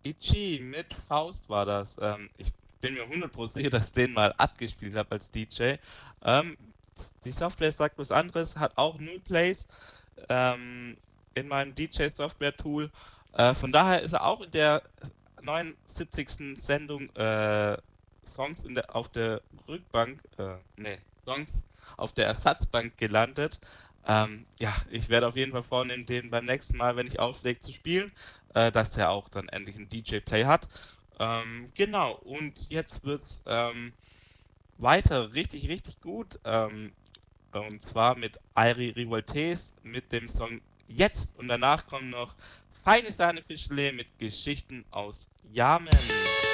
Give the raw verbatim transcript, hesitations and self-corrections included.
Itchy mit Faust war das. Ähm, ich bin mir hundert Prozent sicher, dass ich den mal abgespielt habe als D J. Ähm, Die Software sagt was anderes, hat auch null Plays ähm, in meinem D J-Software-Tool. Äh, von daher ist er auch in der neunundsiebzigsten Sendung äh, Songs in der, auf der Rückbank, äh, nee, Songs auf der Ersatzbank gelandet. Ähm, ja, ich werde auf jeden Fall vornehmen, den beim nächsten Mal, wenn ich auflege, zu spielen, äh, dass der auch dann endlich einen D J-Play hat. Ähm, genau, und jetzt wird's ähm, weiter richtig, richtig gut. Ähm, und zwar mit Airi Revoltes mit dem Song Jetzt. Und danach kommen noch Feine Sahne Fischle mit Geschichten aus Yamen.